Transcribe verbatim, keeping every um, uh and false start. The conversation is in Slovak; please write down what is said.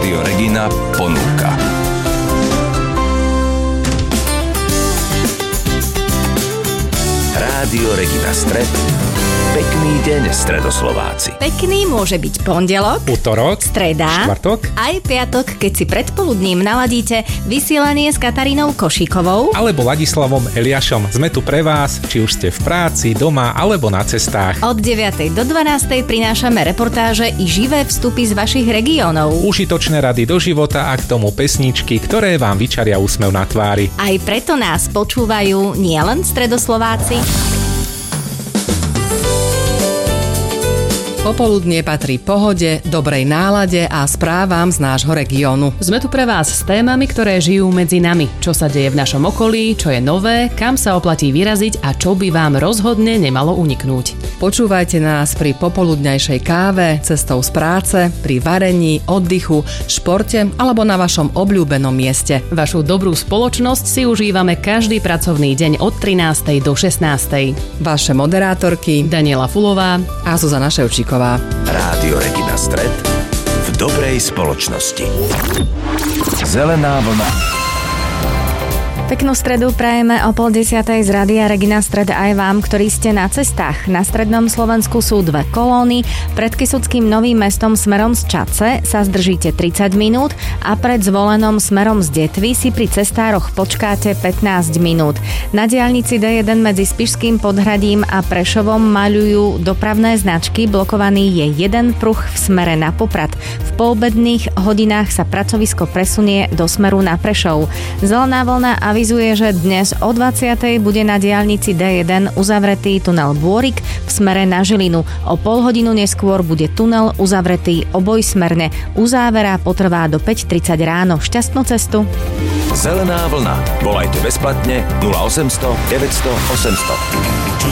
Rádio Regina ponúka. Rádio Regina Stred. Pekný deň, Stredoslováci. Pekný môže byť pondelok, utorok, streda, štvrtok, aj piatok, keď si predpoludním naladíte vysielanie s Katarínou Košíkovou alebo Ladislavom Eliášom. Sme tu pre vás, či už ste v práci, doma alebo na cestách. Od deviatej do dvanástej prinášame reportáže i živé vstupy z vašich regiónov. Užitočné rady do života a k tomu pesničky, ktoré vám vyčaria úsmev na tvári. Aj preto nás počúvajú nielen Stredoslováci. Popoludnie patrí pohode, dobrej nálade a správam z nášho regiónu. Sme tu pre vás s témami, ktoré žijú medzi nami. Čo sa deje v našom okolí, čo je nové, kam sa oplatí vyraziť a čo by vám rozhodne nemalo uniknúť. Počúvajte nás pri popoludňajšej káve, cestou z práce, pri varení, oddychu, športe alebo na vašom obľúbenom mieste. Vašu dobrú spoločnosť si užívame každý pracovný deň od trinástej do šestnástej. Vaše moderátorky Daniela Fulová a Zuzana Ševčíková. Rádio Regina Stred v dobrej spoločnosti. Zelená vlna. Peknú stredu prajeme o pol desiatej z Rádia Regina Stred aj vám, ktorí ste na cestách. Na strednom Slovensku sú dve kolóny. Pred Kysuckým Novým Mestom smerom z Čadce sa zdržíte tridsať minút a pred Zvolenom smerom z Detvy si pri cestároch počkáte pätnásť minút. Na diaľnici dé jeden medzi Spišským Podhradím a Prešovom maľujú dopravné značky. Blokovaný je jeden pruh v smere na Poprad. V poobedných hodinách sa pracovisko presunie do smeru na Prešov. Zelená vlna a avizuje, že dnes o dvadsiatej bude na diaľnici dé jeden uzavretý tunel Bôrik v smere na Žilinu. O pol hodinu neskôr bude tunel uzavretý obojsmerne. Uzávera potrvá do päť tridsať ráno. Šťastnú cestu. Zelená vlna. Volajte bezplatne nula osemsto deväťsto osemsto.